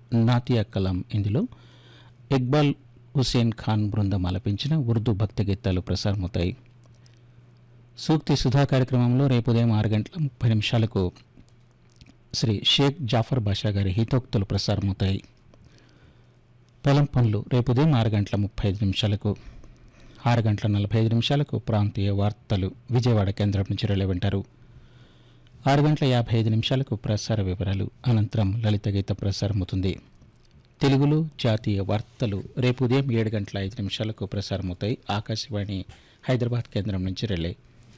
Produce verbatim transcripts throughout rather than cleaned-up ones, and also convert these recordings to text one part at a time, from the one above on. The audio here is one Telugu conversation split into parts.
నాతియా కలాం ఇందులో ఇక్బాల్ హుసేన్ ఖాన్ బృందం ఆలపించిన ఉర్దూ భక్తి గీతాలు ప్రసారమవుతాయి. సూక్తి సుధా కార్యక్రమంలో రేపు ఉదయం ఆరు గంటల ముప్పై నిమిషాలకు శ్రీ షేక్ జాఫర్ బాషా గారి హితోక్తులు ప్రసారమవుతాయి. పొలం పనులు రేపు ఉదయం ఆరు గంటల ముప్పై ఐదు నిమిషాలకు, ఆరు గంటల నలభై ఐదు నిమిషాలకు ప్రాంతీయ వార్తలు విజయవాడ కేంద్రం నుంచి రిలే వింటారు. ఆరు గంటల యాభై ఐదు నిమిషాలకు ప్రసార వివరాలు, అనంతరం లలిత గీత ప్రసారమవుతుంది. తెలుగులో జాతీయ వార్తలు రేపు ఉదయం ఏడు గంటల ఐదు నిమిషాలకు ప్రసారమవుతాయి. ఆకాశవాణి హైదరాబాద్ కేంద్రం నుంచి రిలే.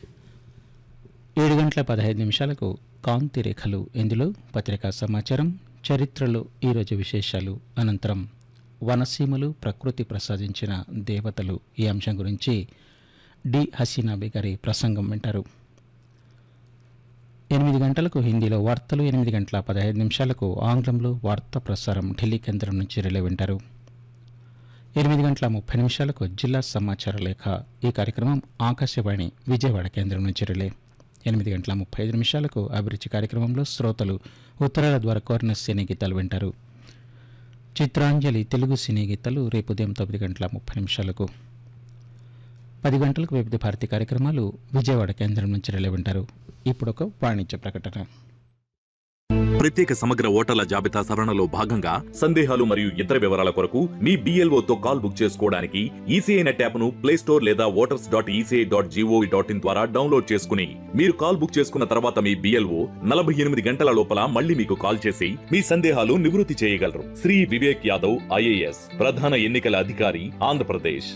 ఏడు గంటల పదహైదు నిమిషాలకు కాంతి రేఖలు, ఇందులో పత్రికా సమాచారం, చరిత్రలో ఈరోజు విశేషాలు, అనంతరం వనసీమలు ప్రకృతి ప్రసాదించిన దేవతలు ఈ అంశం గురించి డి హసీనాబి గారి ప్రసంగం వింటారు. ఎనిమిది గంటలకు హిందీలో వార్తలు, ఎనిమిది గంటల పదహైదు నిమిషాలకు ఆంగ్లంలో వార్తా ప్రసారం ఢిల్లీ కేంద్రం నుంచి రిలే వింటారు. ఎనిమిది గంటల ముప్పై నిమిషాలకు జిల్లా సమాచార లేఖ, ఈ కార్యక్రమం ఆకాశవాణి విజయవాడ కేంద్రం నుంచి రిలే. ఎనిమిది గంటల ముప్పై ఐదు నిమిషాలకు అభిరుచి కార్యక్రమంలో శ్రోతలు ఉత్తరాల ద్వారా కోరిన సినీ గీతాలు వింటారు. చిత్రాంజలి తెలుగు సినీ గీతాలు రేపు ఉదయం తొమ్మిది గంటల ముప్పై నిమిషాలకు. పది గంటలకు వివిధ భారతి కార్యక్రమాలు విజయవాడ కేంద్రం నుంచి రిలే వింటారు. ఇప్పుడు ఒక వాణిజ్య ప్రకటన. ప్రత్యేక సమగ్ర ఓటర్ల జాబితా సవరణలో భాగంగా సందేహాలు మరియు ఇతర వివరాల కొరకు మీ బిఎల్ఓతో కాల్ బుక్ చేసుకోవడానికి ఈసీఐ నెట్ యాప్ను ప్లే స్టోర్ లేదా voters dot ECI dot GOV dot in ద్వారా డౌన్లోడ్ చేసుకుని మీరు కాల్ బుక్ చేసుకున్న తర్వాత మీ బిఎల్ఓ నలభై ఎనిమిది గంటల లోపల మళ్ళీ మీకు కాల్ చేసి మీ సందేహాలు నివృత్తి చేయగలరు. శ్రీ వివేక్ యాదవ్, ఐఏఎస్, ప్రధాన ఎన్నికల అధికారి, ఆంధ్రప్రదేశ్.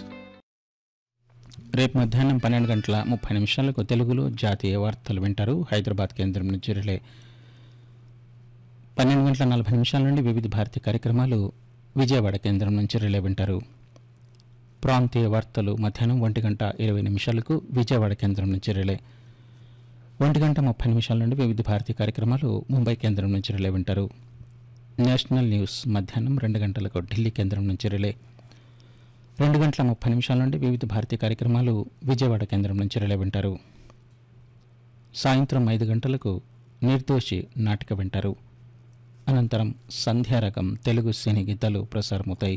రేపు మధ్యాహ్నం పన్నెండు గంటల ముప్పై నిమిషాలకు తెలుగులో జాతీయ వార్తలు వింటారు. హైదరాబాద్ కేంద్రం నుంచి రిలే. పన్నెండు గంటల నలభై నిమిషాల నుండి వివిధ భారతి కార్యక్రమాలు విజయవాడ కేంద్రం నుంచి రిలే వింటారు. ప్రాంతీయ వార్తలు మధ్యాహ్నం ఒంటి గంట ఇరవై నిమిషాలకు విజయవాడ కేంద్రం నుంచి రిలే. ఒంటి గంట ముప్పై నిమిషాల నుండి వివిధ భారతి కార్యక్రమాలు ముంబై కేంద్రం నుంచి రిలే వింటారు. నేషనల్ న్యూస్ మధ్యాహ్నం రెండు గంటలకు ఢిల్లీ కేంద్రం నుంచి రిలే. రెండు గంటల ముప్పై నిమిషాల నుండి వివిధ భారతీయ కార్యక్రమాలు విజయవాడ కేంద్రం నుంచి రిలే వింటారు. సాయంత్రం ఐదు గంటలకు నిర్దోషి నాటిక వింటారు. అనంతరం సంధ్యారకం తెలుగు సినీ గీతాలు ప్రసారమవుతాయి.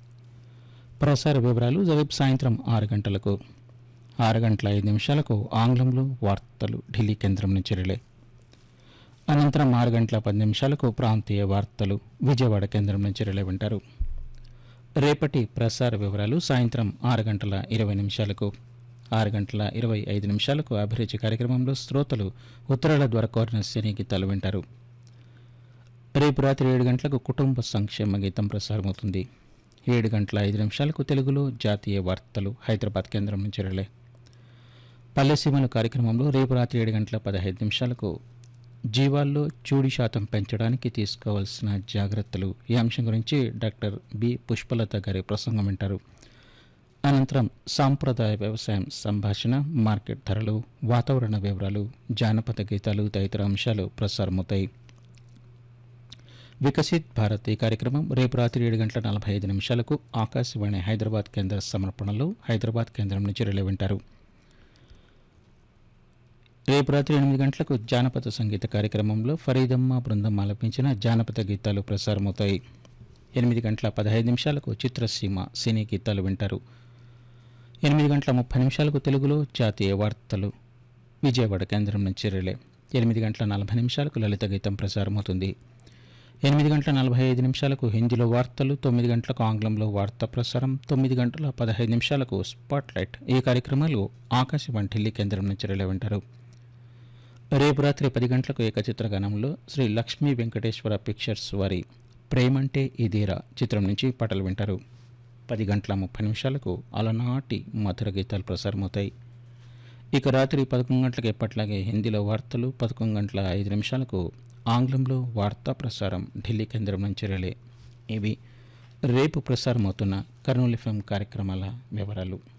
ప్రసార వివరాలు రేపు సాయంత్రం ఆరు గంటలకు, ఆరు గంటల ఐదు నిమిషాలకు ఆంగ్లంలో వార్తలు ఢిల్లీ కేంద్రం నుంచి రిలే. అనంతరం ఆరు గంటల పది నిమిషాలకు ప్రాంతీయ వార్తలు విజయవాడ కేంద్రం నుంచి రిలే వింటారు. రేపటి ప్రసార వివరాలు సాయంత్రం ఆరు గంటల ఇరవై నిమిషాలకు, ఆరు గంటల ఇరవై ఐదు నిమిషాలకు అభిరుచి కార్యక్రమంలో శ్రోతలు ఉత్తరాల ద్వారా కోరిన సినీ గీతాలు వింటారు. రేపు రాత్రి ఏడు గంటలకు కుటుంబ సంక్షేమ గీతం ప్రసారమవుతుంది. ఏడు గంటల ఐదు నిమిషాలకు తెలుగులో జాతీయ వార్తలు హైదరాబాద్ కేంద్రం నుంచి రిలే. పల్లెసీమల కార్యక్రమంలో రేపు రాత్రి ఏడు గంటల పదహైదు నిమిషాలకు జీవాల్లో చూడి శాతం పెంచడానికి తీసుకోవాల్సిన జాగ్రత్తలు, ఈ అంశం గురించి డాక్టర్ బి పుష్పలత గారి ప్రసంగం వింటారు. అనంతరం సాంప్రదాయ వ్యవసాయం సంభాషణ, మార్కెట్ ధరలు, వాతావరణ వివరాలు, జానపద గీతాలు తదితర అంశాలు ప్రసారమవుతాయి. వికసిత్ భారత్ ఈ కార్యక్రమం రేపు రాత్రి ఏడు గంటల నలభై ఐదు నిమిషాలకు ఆకాశవాణి హైదరాబాద్ కేంద్ర సమర్పణలో హైదరాబాద్ కేంద్రం నుంచి రిలే వింటారు. రేపు రాత్రి ఎనిమిది గంటలకు జానపద సంగీత కార్యక్రమంలో ఫరీదమ్మ బృందం ఆలపించిన జానపద గీతాలు ప్రసారమవుతాయి. ఎనిమిది గంటల పదహైదు నిమిషాలకు చిత్రసీమ సినీ గీతాలు వింటారు. ఎనిమిది గంటల ముప్పై నిమిషాలకు తెలుగులో జాతీయ వార్తలు విజయవాడ కేంద్రం నుంచి రిలే. ఎనిమిది గంటల నలభై నిమిషాలకు లలిత గీతం ప్రసారమవుతుంది. ఎనిమిది గంటల నలభై ఐదు నిమిషాలకు హిందీలో వార్తలు, తొమ్మిది గంటలకు ఆంగ్లంలో వార్తా ప్రసారం, తొమ్మిది గంటల పదహైదు నిమిషాలకు స్పాట్లైట్, ఈ కార్యక్రమాలు ఆకాశవాణి ఢిల్లీ కేంద్రం నుంచి రిలే వింటారు. రేపు రాత్రి పది గంటలకు ఏకచిత్రగానంలో శ్రీ లక్ష్మీ వెంకటేశ్వర పిక్చర్స్ వారి ప్రేమంటే ఇదేరా చిత్రం నుంచి పాటలు వింటారు. పది గంటల ముప్పై నిమిషాలకు అలనాటి మధుర గీతాలు ప్రసారమవుతాయి. ఇక రాత్రి పదకొండు గంటలకు ఎప్పట్లాగే హిందీలో వార్తలు, పదకొండు గంటల ఐదు నిమిషాలకు ఆంగ్లంలో వార్తా ప్రసారం ఢిల్లీ కేంద్రం నుంచి రిలే. ఇవి రేపు ప్రసారమవుతున్న కర్నూలు ఎఫ్ఎం కార్యక్రమాల వివరాలు.